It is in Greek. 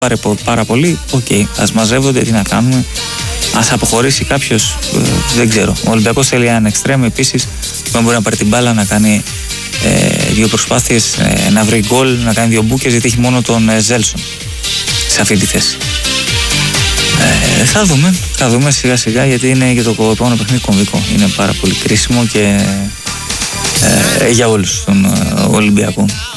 πάρα πολύ. Οκ, ας μαζεύονται, τι να κάνουμε. Ας αποχωρήσει κάποιος, δεν ξέρω. Ο Ολυμπιακός θέλει έναν εξτρέμ επίσης, που μπορεί να πάρει την μπάλα, να κάνει δύο προσπάθειες, να βρει γκολ, να κάνει δύο μπούκες, γιατί έχει μόνο τον Ζέλσον σε αυτή τη θέση. Θα δούμε σιγά σιγά, γιατί είναι και το επόμενο παιχνίδι κομβικό. Είναι πάρα πολύ κρίσιμο και για όλους τον Ολυμπιακό.